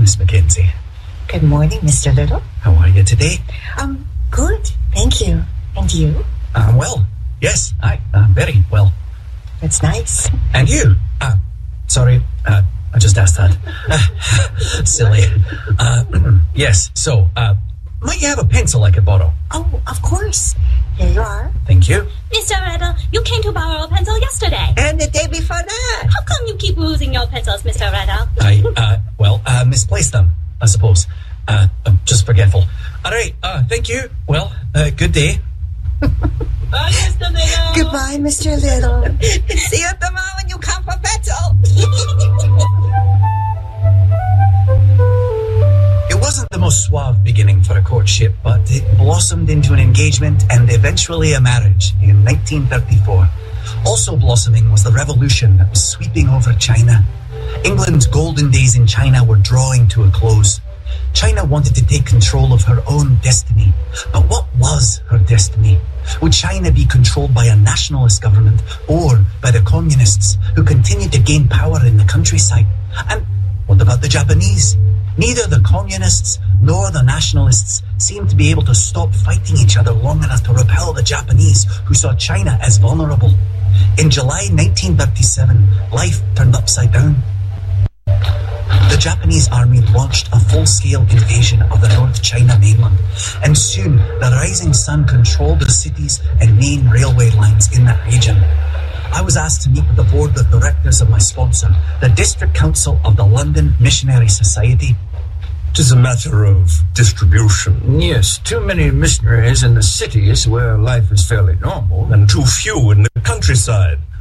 Miss Mackenzie. Good morning, Mr. Little. How are you today? Good, thank you. And you? Well. Yes, very well. That's nice. And you? Sorry, I just asked that. Silly. Yes, so, might you have a pencil I could borrow? Oh, of course. Here you are. Thank you. Mr. Riddle, you came to borrow a pencil yesterday. And the day before that. How come you keep losing your pencils, Mr. Riddle? I misplaced them, I suppose. I'm just forgetful. All right, thank you. Well, good day. Bye, Mr. Little. Goodbye, Mr. Little. See you tomorrow when you come for pencil. It wasn't the most suave beginning for a courtship, but it blossomed into an engagement and eventually a marriage in 1934. Also blossoming was the revolution that was sweeping over China. England's golden days in China were drawing to a close. China wanted to take control of her own destiny. But what was her destiny? Would China be controlled by a nationalist government or by the communists who continued to gain power in the countryside? And what about the Japanese? Neither the communists nor the nationalists seemed to be able to stop fighting each other long enough to repel the Japanese, who saw China as vulnerable. In July 1937, life turned upside down. The Japanese army launched a full-scale invasion of the North China mainland, and soon the rising sun controlled the cities and main railway lines in that region. I was asked to meet with the board of directors of my sponsor, the District Council of the London Missionary Society. It is a matter of distribution. Yes, too many missionaries in the cities where life is fairly normal. And too few in the countryside.